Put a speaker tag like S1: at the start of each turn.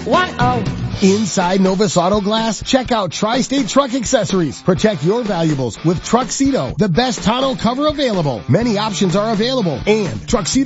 S1: 888-938-1010.
S2: Inside Novus Auto Glass, check out Tri-State Truck Accessories. Protect your valuables with Truxedo, the best tonneau cover available. Many options are available, and Truxedo